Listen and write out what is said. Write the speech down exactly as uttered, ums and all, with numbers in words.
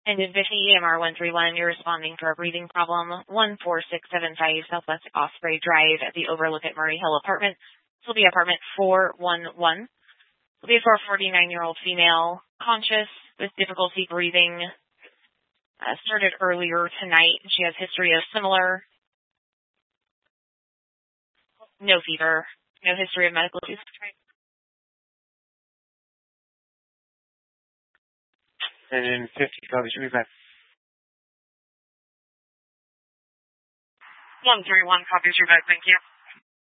And in fifty E M R one three one, you're responding for a breathing problem, one four six seven five Southwest Osprey Drive at the Overlook at Murray Hill apartment. This will be apartment four one one. This will be for a forty-nine-year-old female, conscious, with difficulty breathing. Uh, started earlier tonight. She has history of similar, no fever, no history of medical issues. And in fifty, copy, should be back. one three one, copy, you're back, thank you.